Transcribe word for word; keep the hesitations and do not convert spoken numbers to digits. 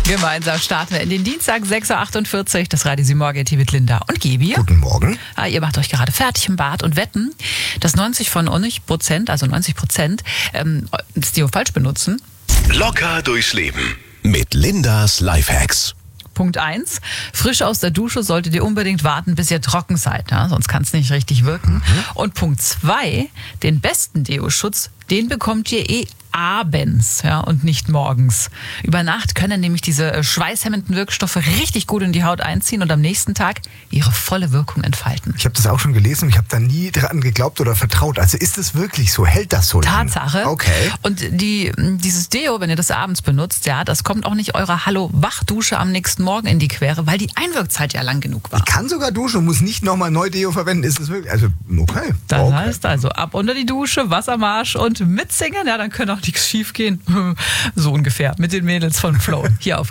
Gemeinsam starten wir in den Dienstag, sechs Uhr achtundvierzig, das Radio Sie Morgen mit Linda und Gebi. Guten Morgen. Ah, ihr macht euch gerade fertig im Bad und wetten, dass neunzig von euch Prozent, also neunzig Prozent, ähm, das Deo falsch benutzen. Locker durchs Leben mit Lindas Lifehacks. Punkt eins, frisch aus der Dusche solltet ihr unbedingt warten, bis ihr trocken seid, ja? Sonst kann es nicht richtig wirken. Mhm. Und Punkt zwei, den besten Deo-Schutz, den bekommt ihr eh abends, ja, und nicht morgens. Über Nacht können nämlich diese schweißhemmenden Wirkstoffe richtig gut in die Haut einziehen und am nächsten Tag ihre volle Wirkung entfalten. Ich habe das auch schon gelesen und ich habe da nie dran geglaubt oder vertraut. Also ist es wirklich so? Hält das so lange? Tatsache. Okay. Und die, dieses Deo, wenn ihr das abends benutzt, ja, das kommt auch nicht eurer Hallo-Wach-Dusche am nächsten Morgen in die Quere, weil die Einwirkzeit ja lang genug war. Ich kann sogar duschen und muss nicht nochmal neu Deo verwenden. Ist es wirklich? Also, okay. Das okay. heißt also, ab unter die Dusche, Wassermarsch und mitsingen, ja, dann können auch nichts schief gehen. So ungefähr mit den Mädels von Flow hier auf